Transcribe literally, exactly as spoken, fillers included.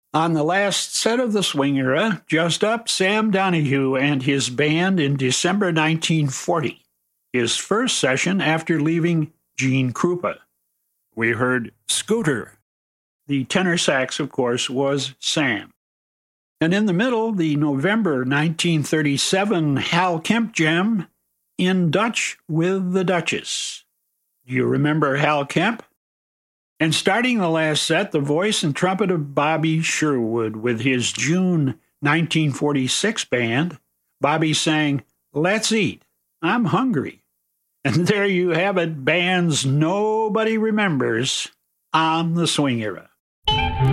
On the last set of the swing era, just up Sam Donahue and his band in December nineteen forty, his first session after leaving Gene Krupa. We heard Scooter. The tenor sax, of course, was Sam. And in the middle, the November nineteen thirty-seven Hal Kemp Jam, In Dutch with the Duchess. Do you remember Hal Kemp? And starting the last set, the voice and trumpet of Bobby Sherwood with his June nineteen forty-six band. Bobby sang, "Let's Eat, I'm Hungry." And there you have it, bands nobody remembers on the swing era.